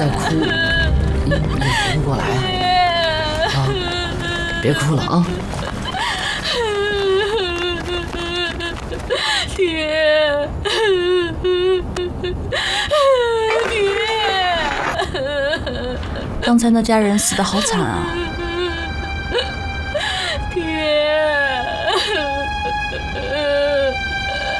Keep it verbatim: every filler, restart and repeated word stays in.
再哭，你也活不过来啊！啊，别哭了啊！ 爹，爹， 刚才那家人死得好惨啊！